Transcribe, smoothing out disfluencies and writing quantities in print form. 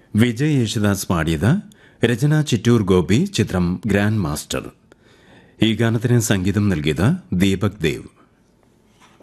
വിജയ് യേശുദാസ് പാടിയത്. രചന ചിറ്റൂർ ഗോപി. ചിത്രം grand master. ഈ ഗാനത്തിന് സംഗീതം നൽകിയത് ദീപക് ദേവ്.